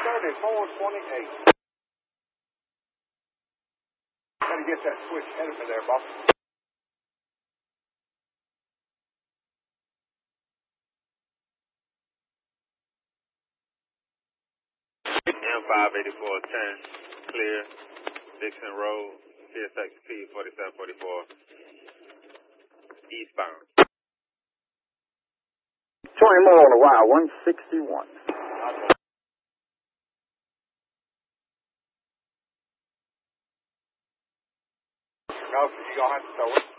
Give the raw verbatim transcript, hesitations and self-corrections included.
thirty-four twenty-eight. Gotta get that switch ahead of me there, boss. M five eighty-four ten, clear, Dixon Road, C S X P forty-seven forty-four, eastbound. twenty more on the wire, one sixty-one. No, you gonna have to throw it.